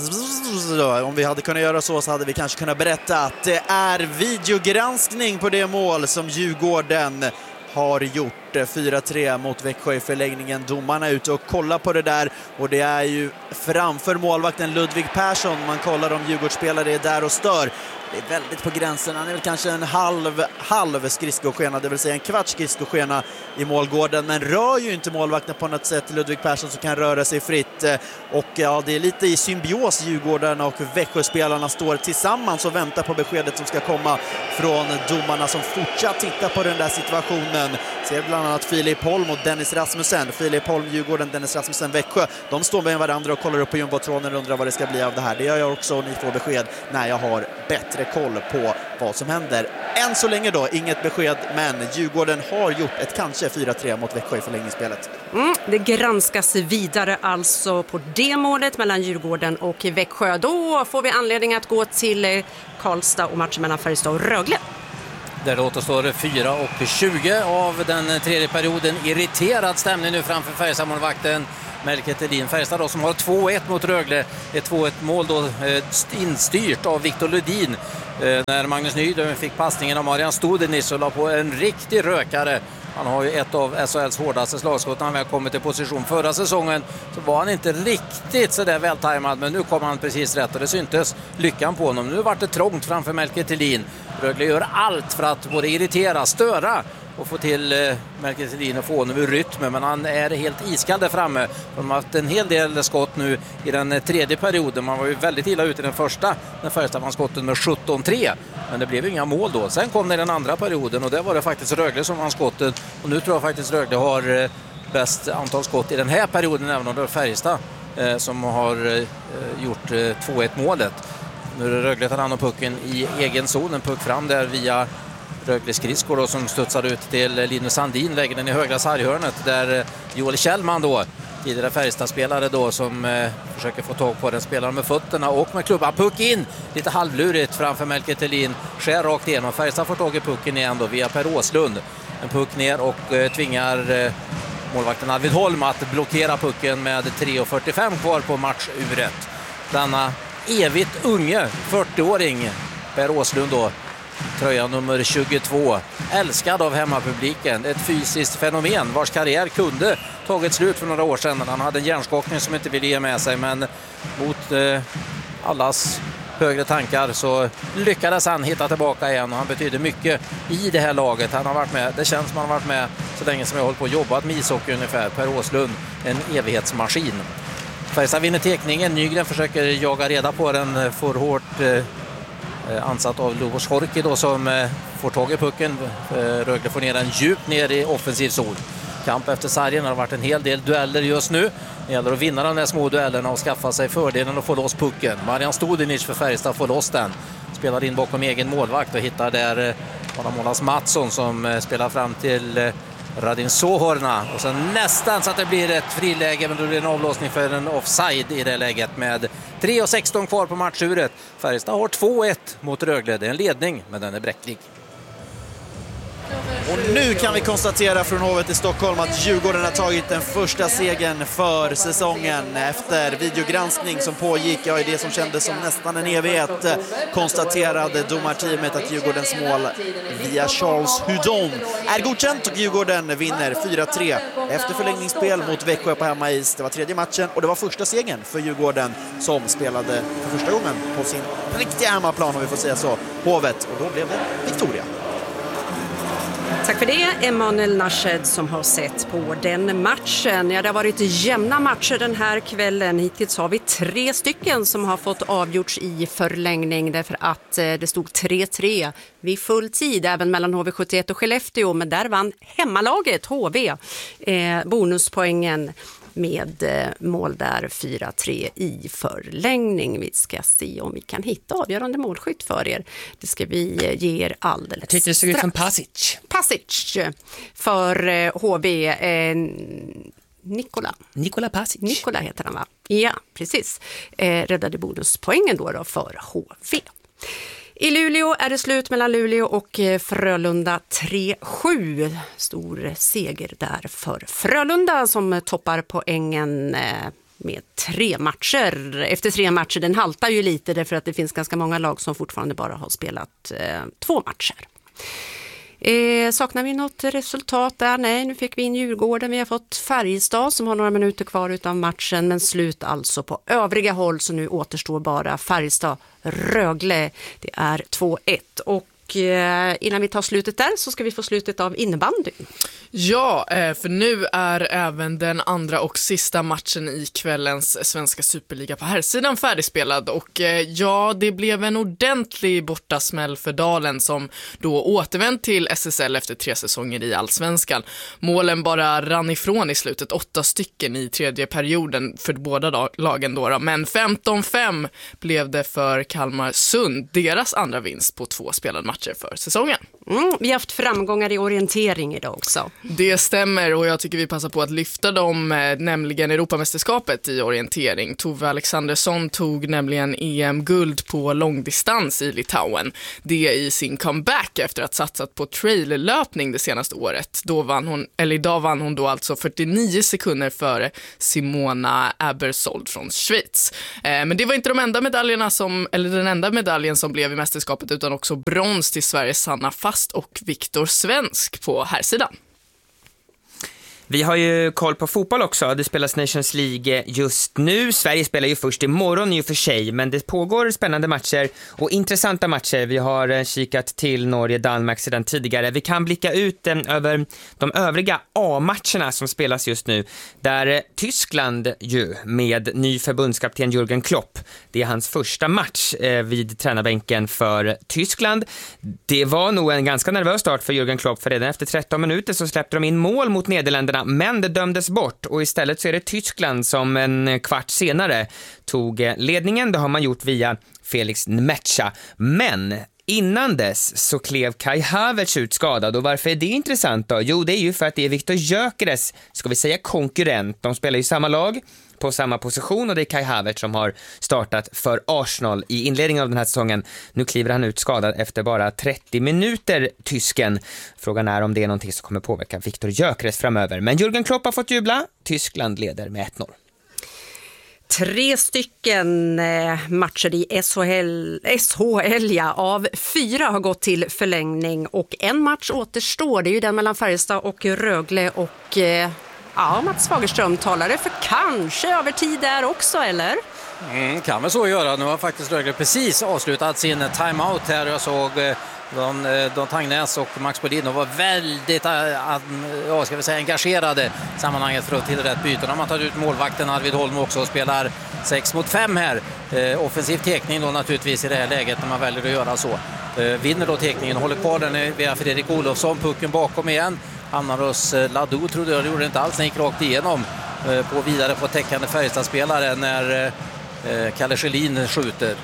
Om vi hade kunnat göra så hade vi kanske kunnat berätta att det är videogranskning på det mål som Djurgården har gjort. 4-3 mot Växjö i förlängningen. Domarna är ute och kollar på det där och det är ju framför målvakten Ludvig Persson. Man kollar om Djurgårdsspelare är där och stör. Det är väldigt på gränsen. Han är väl kanske en halv skridskoskena, det vill säga en kvarts skridskoskena i målgården, men rör ju inte målvakten på något sätt. Ludvig Persson som kan röra sig fritt. Och ja, det är lite i symbios. Djurgården och Växjöspelarna står tillsammans och väntar på beskedet som ska komma från domarna som fortsatt tittar på den där situationen. Ser bland annat Filip Holm och Dennis Rasmussen. Filip Holm, Djurgården, Dennis Rasmussen, Växjö. De står med varandra och kollar upp på jumbotråden och undrar vad det ska bli av det här. Det gör jag också, och ni får besked när jag har bättre koll på vad som händer. Än så länge då, inget besked, men Djurgården har gjort ett kanske 4-3 mot Växjö i förlängningsspelet. Det granskas vidare alltså på det målet mellan Djurgården och Växjö. Då får vi anledning att gå till Karlstad och matchen mellan Färjestad och Rögle. Där det återstår 4:20 av den tredje perioden. Irriterad stämning nu framför Färjestad-målvakten Melker Thelin. Färjestad då, som har 2-1 mot Rögle. Ett 2-1-mål då instyrt av Viktor Ludin. När Magnus Nydöm fick passningen av Marian Studenic och la på en riktig rökare. Han har ju ett av SHLs hårdaste slagskott. När han väl kommit i position förra säsongen så var han inte riktigt så där vältajmad, men nu kom han precis rätt och det syntes lyckan på honom. Nu vart det trångt framför Melker Thelin. Rögle gör allt för att både irritera, störa och få till Melker Thelin och få honom ur rytmen, men han är helt iskall där framme. De har haft en hel del skott nu i den tredje perioden. Man var ju väldigt illa ute i den första när Färjestad vann skotten med 17-3, men det blev inga mål då. Sen kom det den andra perioden och där var det faktiskt Rögle som vann skottet, och nu tror jag faktiskt Rögle har bäst antal skott i den här perioden, även om det är Färjestad som har gjort 2-1 målet. Nu är det Rögle tar hand om pucken i egen zon, en puck fram där via Rögle skridskor då, som studsar ut till Linus Sandin, lägger den i högra sarghörnet där Joel Kjellman då, tidigare Färjestad-spelare då, som försöker få tag på den, spelaren med fötterna och med klubban. Puck in, lite halvlurigt framför Melker Thelin, skär rakt igenom. Färjestad får tag i pucken igen då via Per Åslund. En puck ner och tvingar målvakten Arvid Holm att blockera pucken med 3:45 kvar på matchuret. Denna evigt unge 40-åring Per Åslund då, tröja nummer 22, älskad av hemmapubliken, ett fysiskt fenomen vars karriär kunde tagit slut för några år sedan. Han hade en hjärnskakning som inte ville ge med sig, men mot allas högre tankar så lyckades han hitta tillbaka igen, och han betyder mycket i det här laget. Han har varit med, det känns som han har varit med så länge som jag har hållit på och jobbat med ishockey ungefär. Per Åslund, en evighetsmaskin. Färjestad vinner tekningen, Nygren försöker jaga reda på den, får hårt ansatt av Lubos Horki då, som får tag i pucken. Rögle får ner den djupt ner i offensiv zon. Kamp efter sargen, har varit en hel del dueller just nu. Det gäller att vinna de där små duellerna och skaffa sig fördelen och få loss pucken. Marian Studenic för Färjestad får loss den. Spelar in bakom egen målvakt och hittar där Målas Mattsson som spelar fram till Radin Sohorna, och sen nästan så att det blir ett friläge, men då blir det en avlåsning för en offside i det läget med 3:16 kvar på matchuret. Färjestad har 2-1 mot Rögle. Det är en ledning, men den är bräcklig. Och nu kan vi konstatera från Hovet i Stockholm att Djurgården har tagit den första segern för säsongen. Efter videogranskning som pågick, ja, i det som kändes som nästan en evighet, konstaterade domarteamet att Djurgårdens mål via Charles Hudon är godkänt, och Djurgården vinner 4-3 efter förlängningsspel mot Växjö på hemmais. Det var tredje matchen och det var första segern för Djurgården, som spelade för första gången på sin riktiga hemmaplan, om vi får säga så, Hovet, och då blev det Victoria. Tack för det, Emanuel Nashed, som har sett på den matchen. Ja, det har varit jämna matcher den här kvällen. Hittills har vi 3 stycken som har fått avgjorts i förlängning, därför att det stod 3-3 vid full tid även mellan HV71 och Skellefteå, men där vann hemmalaget HV bonuspoängen med mål där 4-3 i förlängning. Vi ska se om vi kan hitta avgörande målskytt för er. Det ska vi ge er alldeles. Jag tyckte det såg ut som Pasic för HV. Nikola Pasic. Nikola heter han, va? Ja, precis. Räddade bonuspoängen då för HV. I Luleå är det slut mellan Luleå och Frölunda 3-7. Stor seger där för Frölunda, som toppar poängen med 3 matcher. Efter 3 matcher, den haltar ju lite därför att det finns ganska många lag som fortfarande bara har spelat 2 matcher. Saknar vi något resultat där? Nej, nu fick vi in Djurgården. Vi har fått Färjestad som har några minuter kvar utav matchen, men slut alltså på övriga håll, så nu återstår bara Färjestad-Rögle. Det är 2-1 och innan vi tar slutet där så ska vi få slutet av innebandy. Ja, för nu är även den andra och sista matchen i kvällens svenska superliga på herrsidan färdigspelad och ja, det blev en ordentlig bortasmäll för Dalen som då återvänt till SSL efter 3 säsonger i Allsvenskan. Målen bara rann ifrån i slutet, 8 stycken i tredje perioden för båda lagen då, men 15-5 blev det för Kalmar Sund, deras andra vinst på 2 spelade matcher för säsongen. Vi har haft framgångar i orientering idag också. Det stämmer och jag tycker vi passar på att lyfta dem, nämligen Europamästerskapet i orientering. Tove Alexandersson tog nämligen EM-guld på långdistans i Litauen. Det i sin comeback efter att satsat på traillöpning det senaste året. Idag vann hon då alltså 49 sekunder före Simona Abersold från Schweiz. Men det var inte den enda medaljen som blev i mästerskapet, utan också brons till Sveriges Sanna Fast och Viktor Svensk på herrsidan. Vi har ju koll på fotboll också. Det spelas Nations League just nu. Sverige spelar ju först imorgon i och för sig, men det pågår spännande matcher och intressanta matcher. Vi har kikat till Norge-Danmark sedan tidigare. Vi kan blicka ut över de övriga A-matcherna som spelas just nu. Där Tyskland ju med ny förbundskapten Jürgen Klopp. Det är hans första match vid tränarbänken för Tyskland. Det var nog en ganska nervös start för Jürgen Klopp, för redan efter 13 minuter så släppte de in mål mot Nederländerna, men det dömdes bort och istället så är det Tyskland som en kvart senare tog ledningen. Det har man gjort via Felix Nmecha, men innan dess så klev Kai Havertz ut skadad. Och varför är det intressant då? Jo, det är ju för att det är Viktor Gyökeres, ska vi säga konkurrent. De spelar ju samma lag på samma position och det är Kai Havertz som har startat för Arsenal i inledningen av den här säsongen. Nu kliver han ut skadad efter bara 30 minuter, tysken. Frågan är om det är någonting som kommer påverka Viktor Gyökeres framöver. Men Jürgen Klopp har fått jubla. Tyskland leder med 1-0. 3 stycken matcher i SHL av 4 har gått till förlängning och en match återstår. Det är ju den mellan Färjestad och Rögle och Mats Fagerström talade för kanske övertid där också, eller? Kan väl så göra. Nu har faktiskt Rögle precis avslutat sin timeout här. Jag såg Don Tangnäs och Max Bodin var väldigt engagerade i sammanhanget för att till rätt byten. De har tagit ut målvakten Arvid Holm också och spelar 6-5 här. Offensiv tekning då naturligtvis i det här läget när man väljer att göra så. Vinner då tekningen, håller kvar den via Fredrik Olofsson, pucken bakom igen. Hamnar hos Ladou, trodde jag, det gjorde det inte alls, den gick rakt igenom på vidare på täckande Färjestadspelare när Kalle Schelin skjuter.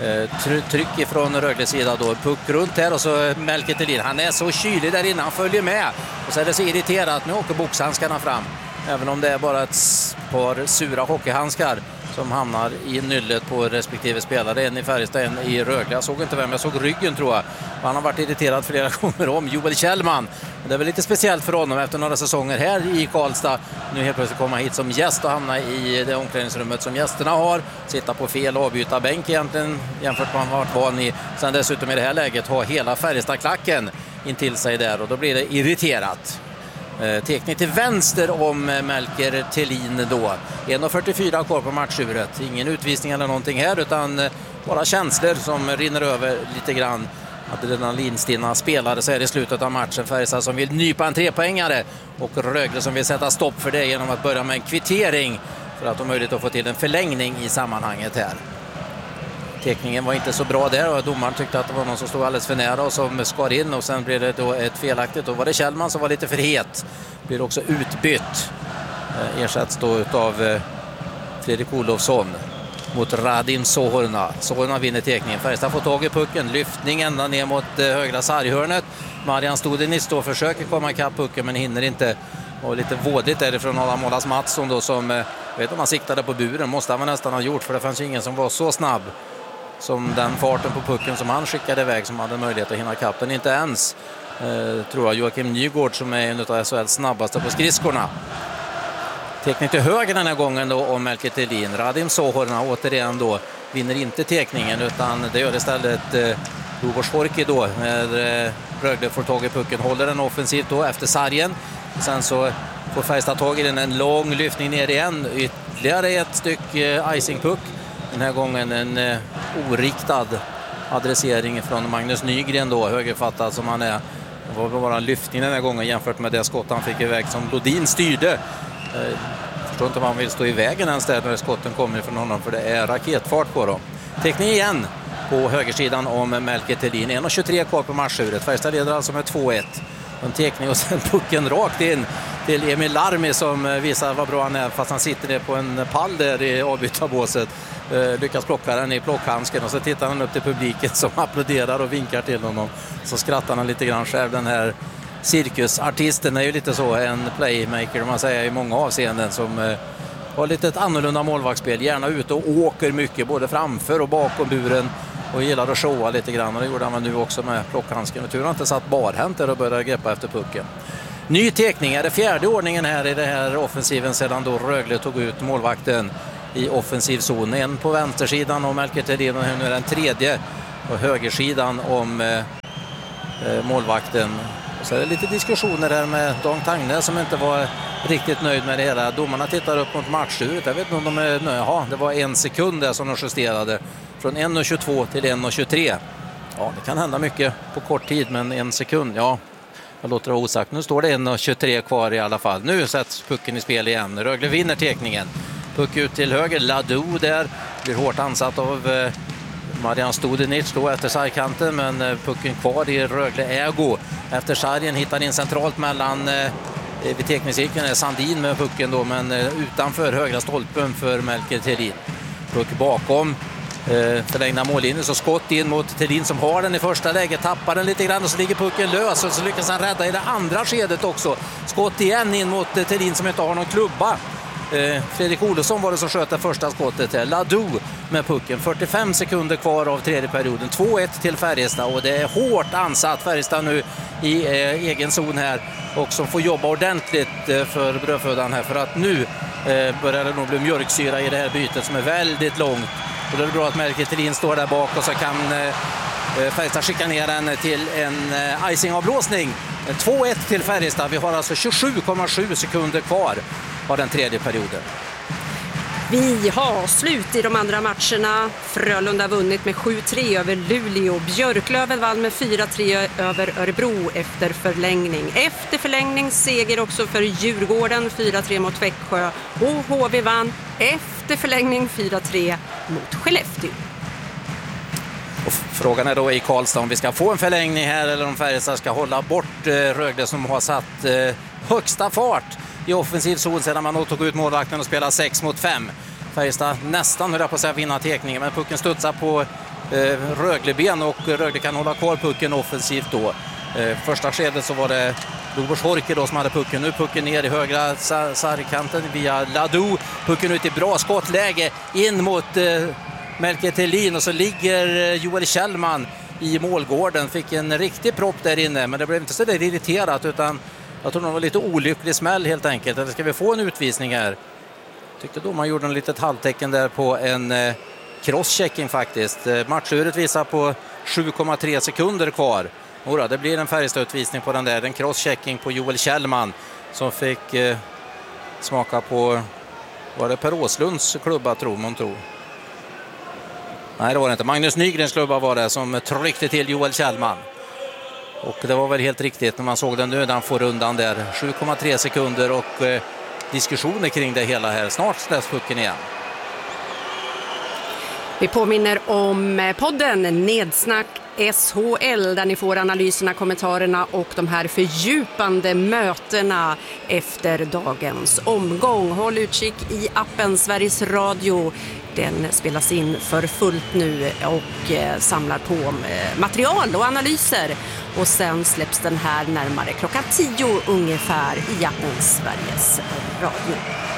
Tryck ifrån Rögles sida då, puck runt här och så Melker Thelin, han är så kylig där inne, han följer med och så är det så irriterat, nu åker boxhandskarna fram, även om det är bara ett par sura hockeyhandskar som hamnar i nyllet på respektive spelare, en i Färjestad, en i Rögle. Jag såg inte vem, jag såg ryggen tror jag. Han har varit irriterad flera gånger om Joel Kjellman. Det är väl lite speciellt för honom efter några säsonger här i Karlstad. Nu helt plötsligt komma hit som gäst och hamna i det omklädningsrummet som gästerna har. Sitta på fel avbyta bänk egentligen jämfört med vad han varit van i. Sen dessutom i det här läget ha hela Färjestad-klacken in till sig där och då blir det irriterat. Teknik till vänster om Melker Thelin då. 1:44 kvar på matchuret. Ingen utvisning eller någonting här utan bara känslor som rinner över lite grann. Adrenalinstinna spelare så är det i slutet av matchen. Färjestad som vill nypa en 3-poängare och Rögle som vill sätta stopp för det genom att börja med en kvittering för att ha möjlighet att få till en förlängning i sammanhanget här. Tekningen var inte så bra där och domaren tyckte att det var någon som stod alldeles för nära och som skar in och sen blev det då ett felaktigt. Då var det Kjellman som var lite för het. Blir också utbytt. Ersätts då av Fredrik Olofsson mot Radim Sohorna. Sohorna vinner tekningen. Färjestad får tag i pucken. Lyftning ända ner mot högra sarghörnet. Marian Studenitz då försöker komma ikapp pucken men hinner inte. Och lite vådigt därifrån Adam Målas Mattsson då som, vet om han siktade på buren. Måste han nästan ha gjort för det fanns ingen som var så snabb som den farten på pucken som han skickade iväg som hade möjlighet att hinna kappen. Inte ens tror jag Joakim Nygård som är en av SHLs snabbaste på skridskorna. Teknik till höger den här gången då om Melker Thelin. Radim Sohorna återigen då vinner inte tekningen utan det gör istället Lubos Horki då, när Rögle får tag i pucken, håller den offensivt då efter sargen. Sen så får Färjestad tag i den, en lång lyftning ner igen, ytterligare ett stycke icingpuck. Den här gången en oriktad adressering från Magnus Nygren då, högerfattad som han är. Det var bara en lyftning den här gången jämfört med det skott han fick iväg som Lodin styrde. Förstår inte om han vill stå i vägen ens där när skotten kommer från honom, för det är raketfart på dem. Teckning igen på högersidan om Melker Thelin. 1:23 kvar på matchuret. Färjestad leder alltså med 2-1. En tekning och sen pucken rakt in till Emil Larmi som visar vad bra han är fast han sitter ner på en pall där i avbytarbåset. Lyckas plocka den i plockhandsken och så tittar han upp till publiken som applåderar och vinkar till honom. Så skrattar han lite grann själv. Den här cirkusartisten är ju lite så en playmaker, man säger, i många avseenden, som har lite ett annorlunda målvaktsspel. Gärna ute och åker mycket både framför och bakom buren och gillar att showa lite grann, och det gjorde han nu också med plockhandsken. Och tur har inte satt barhänt där och började greppa efter pucken. Ny tekning, är det fjärde ordningen här i det här offensiven sedan då Rögle tog ut målvakten i offensiv zon. En på vänstersidan om Melker Thelin och nu är den tredje på högersidan om målvakten. Och så är det lite diskussioner här med Dan Tagne som inte var riktigt nöjd med det hela. Domarna tittar upp mot matchuret. Jag vet inte om de är nöjda. Ja, det var 1 sekund där som de justerade. Från 1:22 till 1:23. Ja, det kan hända mycket på kort tid, men 1 sekund, ja. Jag låter det vara osagt. Nu står det 1:23 kvar i alla fall. Nu sätts pucken i spel igen. Rögle vinner tekningen. Puck ut till höger. Ladu där. Blir hårt ansatt av Marian Studenic då efter sargkanten, men pucken kvar i Rögle ägo. Efter sargen hittar in centralt mellan vid tekningscirkeln är Sandin med pucken då, men utanför högra stolpen för Melker Thelin. Puck bakom förlängda mållinjen, så skott in mot Thelin som har den i första läget, tappar den lite grann och så ligger pucken lös och så lyckas han rädda i det andra skedet också. Skott igen in mot Thelin som inte har någon klubba. Fredrik Olsson var det som sköt det första skottet. Ladu med pucken. 45 sekunder kvar av tredje perioden. 2-1 till Färjestad och det är hårt ansatt Färjestad nu i egen zon här och som får jobba ordentligt för brödfödan här, för att nu börjar det nog bli mjölksyra i det här bytet som är väldigt långt. Och då är det bra att Melker Thelin står där bak och så kan Färjestad skicka ner den till en icingavblåsning. 2-1 till Färjestad. Vi har alltså 27,7 sekunder kvar av den tredje perioden. Vi har slut i de andra matcherna. Frölunda vunnit med 7-3 över Luleå. Björklöven vann med 4-3 över Örebro efter förlängning. Efter förlängning seger också för Djurgården, 4-3 mot Växjö. Och HV vann efter förlängning 4-3 mot Skellefteå. Och frågan är då i Karlstad om vi ska få en förlängning här eller om Färjestad ska hålla bort Rögle som har satt högsta fart i offensiv zon sedan man tog ut målvakten och spelar 6 mot 5. Färjestad nästan höll på att säga vinna tekningen, men pucken studsar på Rögleben och Rögle kan hålla kvar pucken offensivt då. Första skedet så var det Lubos Horki då som hade pucken. Nu pucken ner i högra sargkanten via Ladu. Pucken ut i bra skottläge in mot Melker Thelin och så ligger Joel Kjellman i målgården. Fick en riktig propp där inne, men det blev inte så där irriterat utan jag tror det var lite olycklig smäll helt enkelt. Eller ska vi få en utvisning här? Tyckte då man gjorde en litet halvtecken där på en crosschecking faktiskt. Matchuret visar på 7,3 sekunder kvar. Ora, det blir en Färjestad-utvisning på den där. En crosschecking på Joel Kjellman som fick smaka på, var det Per Åslunds klubba tror man tror. Nej, det var det inte. Magnus Nygrens klubba var det som tryckte till Joel Kjellman. Och det var väl helt riktigt när man såg den nu när han får undan där. 7,3 sekunder och diskussioner kring det hela här. Snart släpps pucken igen. Vi påminner om podden Nedsnack SHL där ni får analyserna, kommentarerna och de här fördjupande mötena efter dagens omgång. Håll utkik i appen Sveriges Radio. Den spelas in för fullt nu och samlar på material och analyser. Och sen släpps den här närmare klockan 10 ungefär i appen Sveriges Radio.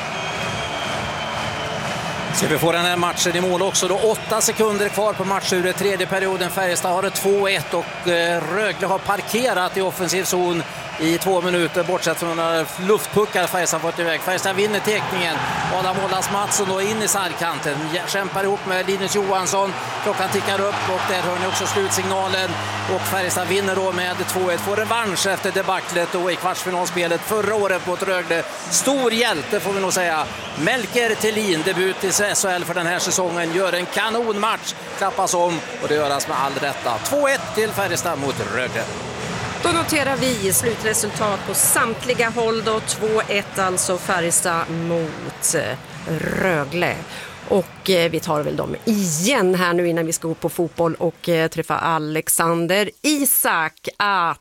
Så vi får den här matchen i mål också då. 8 sekunder kvar på matchuret. Tredje perioden. Färjestad har det 2-1 och Rögle har parkerat i offensiv zon i 2 minuter, bortsett från några luftpuckar Färjestad fått iväg. Färjestad vinner tekningen. Adam Ålands Mattsson då in i sargkanten. Kämpar ihop med Linus Johansson. Klockan tickar upp och där hör ni också slutsignalen. Och Färjestad vinner då med 2-1. Får revansch efter debaclet då i kvartsfinalspelet förra året mot Rögle. Stor hjälte får vi nog säga. Melker Thelin, debut i SHL för den här säsongen, gör en kanonmatch. Klappas om och det göras med all rätta. 2-1 till Färjestad mot Rögle. Då noterar vi slutresultat på samtliga håll då. 2-1 alltså Färjestad mot Rögle. Och vi tar väl dem igen här nu innan vi ska gå på fotboll och träffa Alexander Isak att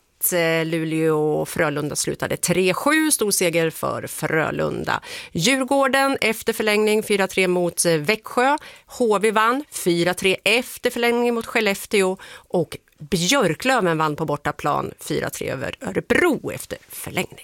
Luleå och Frölunda slutade 3-7, stor seger för Frölunda. Djurgården efter förlängning 4-3 mot Växjö. HV vann 4-3 efter förlängning mot Skellefteå och Björklöven vann på bortaplan 4-3 över Örebro efter förlängning.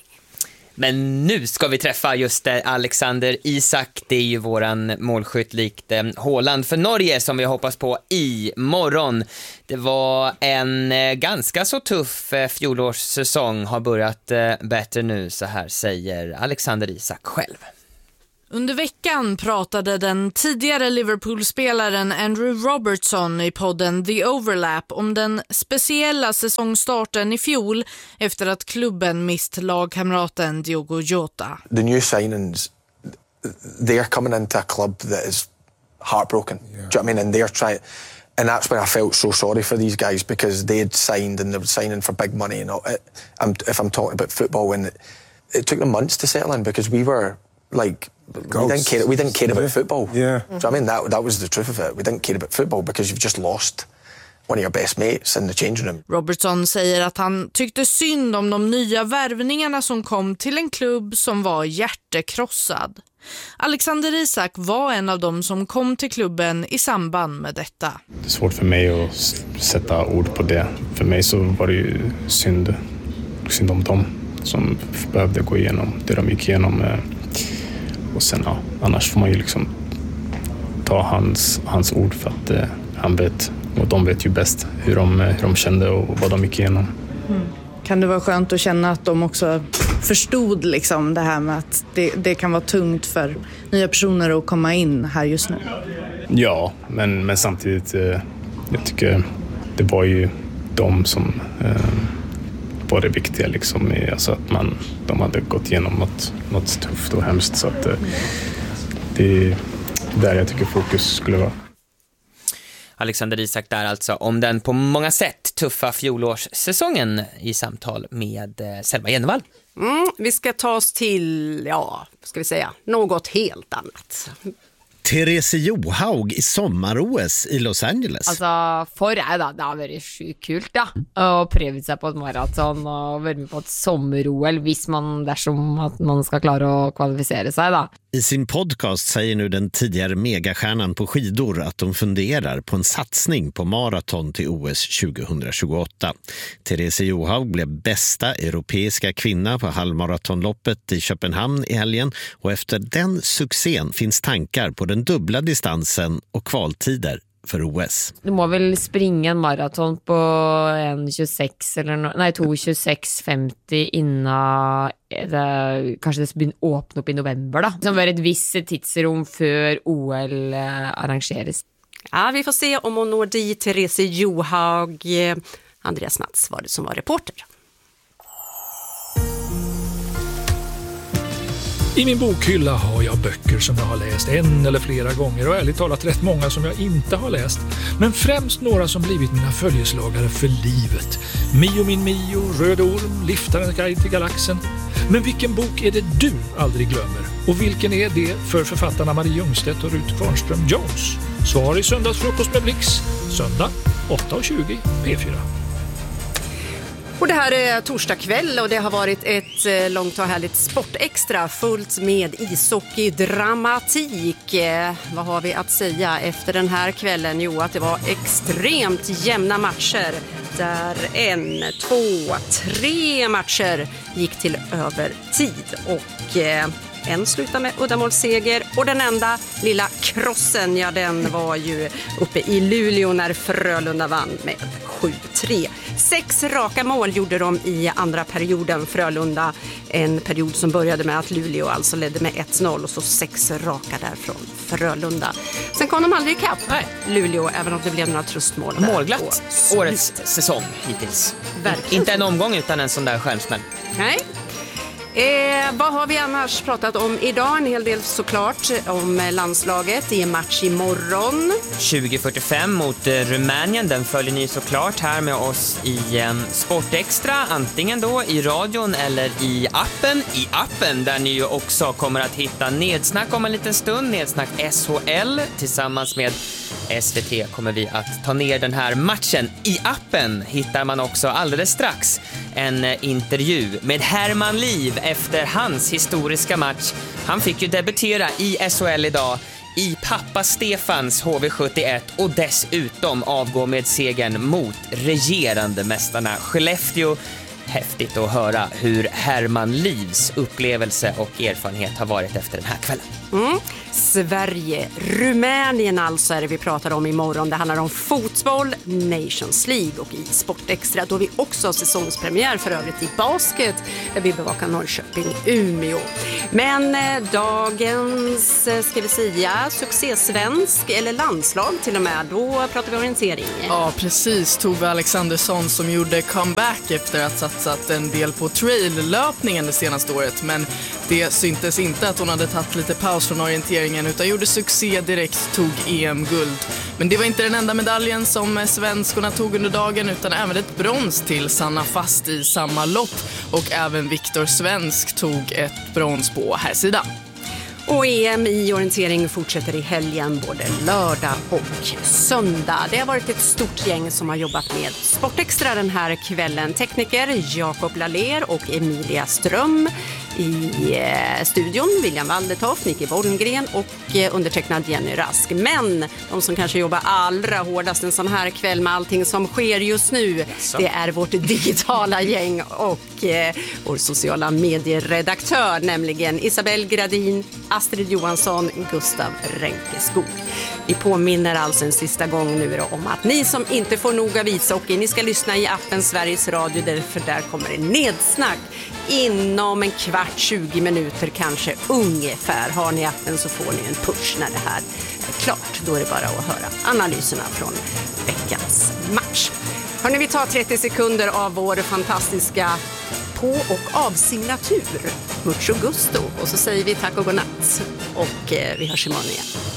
Men nu ska vi träffa just Alexander Isak. Det är ju våran målskytt likt Haaland för Norge som vi hoppas på imorgon. Det var en ganska så tuff fjolårssäsong, har börjat bättre nu, så här säger Alexander Isak själv. Under veckan pratade den tidigare Liverpool-spelaren Andrew Robertson i podden The Overlap om den speciella säsongstarten i fjol efter att klubben mist lagkamraten Diogo Jota. The new signings, they're coming into a club that is heartbroken. Yeah. Do you know what I mean? And they're trying, and that's when I felt so sorry for these guys because they'd signed and they were signing for big money. And if I'm talking about football, when it took them months to settle in because we were like. We didn't care about football. Yeah. So I mean that was the truth of it. We didn't care about football because you've just lost one of your best mates in the changing room. Robertson säger att han tyckte synd om de nya värvningarna som kom till en klubb som var hjärtekrossad. Alexander Isak var en av dem som kom till klubben i samband med detta. Det är svårt för mig att sätta ord på det. För mig så var det ju synd om dem som behövde gå igenom det de gick igenom. Och sen annars får man ju liksom ta hans ord för att han vet, och de vet ju bäst hur de kände och vad de gick igenom. Kan det vara skönt att känna att de också förstod liksom det här med att det kan vara tungt för nya personer att komma in här just nu? Ja, men samtidigt jag tycker det var ju de som var det viktiga liksom, alltså att de hade gått igenom något tufft och hemskt, så att det är där jag tycker fokus skulle vara. Alexander Isak där alltså om den på många sätt tuffa fjolårssäsongen i samtal med Selma Jennevall. Vi ska ta oss till, något helt annat. Therese Johaug i sommar-OS i Los Angeles. Altså, for jeg da, det har vært sjukt kult da, å prøve seg på et maraton og være med på et sommer-OL dersom at man ska klara å kvalificera sig da. I sin podcast säger nu den tidigare megastjärnan på skidor att de funderar på en satsning på maraton till OS 2028. Therese Johaug blev bästa europeiska kvinna på halvmaratonloppet i Köpenhamn i helgen och efter den succén finns tankar på den dubbla distansen och kvaltider för OS. Du må väl springa en maraton på 2:26:50 innan kanske det börjar öppna upp i november då. Som var ett visst tidsrum för OL arrangeras. Ja, vi får se om hon når dit. Therese Johaug. Andreas Mats var det som var reporter. I min bokhylla har jag böcker som jag har läst en eller flera gånger och ärligt talat rätt många som jag inte har läst. Men främst några som blivit mina följeslagare för livet. Mio min Mio, Röd orm, Liftarens guide till galaxen. Men vilken bok är det du aldrig glömmer? Och vilken är det för författarna Marie Ljungstedt och Ruth Kvarnström Jones? Svar i Söndagsfrukost med Blix. Söndag 8:20 P4. Och det här är torsdag kväll och det har varit ett långt och härligt sportextra fullt med ishockeydramatik. Vad har vi att säga efter den här kvällen? Jo, att det var extremt jämna matcher där 1, 2, 3 matcher gick till övertid och en slutande uddamålsseger och den enda lilla krossen, ja den var ju uppe i Luleå när Frölunda vann med 7-3. 6 raka mål gjorde de i andra perioden, Frölunda. En period som började med att Luleå alltså ledde med 1-0 och så 6 raka där från Frölunda. Sen kom de aldrig ikapp Luleå, även om det blev några tröstmål. Målglatt årets säsong hittills. Verkligen. Inte en omgång utan en sån där stjärnsmäll. Nej. Vad har vi annars pratat om idag? En hel del såklart om landslaget i en match imorgon. 20:45 mot Rumänien, den följer ni såklart här med oss i Sportextra, antingen då i radion eller i appen. I appen där ni ju också kommer att hitta Nedsnack om en liten stund, Nedsnack SHL. Tillsammans med SVT kommer vi att ta ner den här matchen. I appen hittar man också alldeles strax en intervju med Herman Liv efter hans historiska match. Han fick ju debutera i SHL idag i pappa Stefans HV71 och dessutom avgå med segern mot regerande mästarna Skellefteå. Häftigt att höra hur Herman Livs upplevelse och erfarenhet har varit efter den här kvällen. Sverige, Rumänien alltså är det vi pratar om imorgon. Det handlar om fotboll, Nations League och i Sportextra då vi också har säsongspremiär för övrigt i basket där vi bevakar Norrköping, Umeå. Men dagens, ska vi säga, succésvensk eller landslag till och med, då pratar vi orientering. Ja, precis. Tove Alexandersson som gjorde comeback efter att satsat en del på trail-löpningen det senaste året, men det syntes inte att hon hade tagit lite paus från orienteringen utan gjorde succé direkt, tog EM-guld. Men det var inte den enda medaljen som svenskorna tog under dagen utan även ett brons till Sanna Fast i samma lopp och även Viktor Svensk tog ett brons på här sidan. Och EM i orientering fortsätter i helgen både lördag och söndag. Det har varit ett stort gäng som har jobbat med Sportextra den här kvällen. Tekniker Jakob Laler och Emilia Ström. I studion William Waldetoft, Micke Wollgren och undertecknad Jenny Rask. Men de som kanske jobbar allra hårdast en sån här kväll med allting som sker just nu, det är vårt digitala gäng och vår sociala medieredaktör, nämligen Isabel Gradin, Astrid Johansson, Gustav Ränkeskog. Vi påminner alltså en sista gång nu om att ni som inte får nog av ishockey, ni ska lyssna i appen Sveriges Radio, för där kommer det Nedsnack inom en kvart, 20 minuter kanske ungefär. Har ni appen så får ni en push när det här är klart. Då är det bara att höra analyserna från veckans match. Hörrni, vi tar 30 sekunder av vår fantastiska på- och avsignatur. Mucho gusto. Och så säger vi tack och godnatt. Och vi hörs imorgon igen.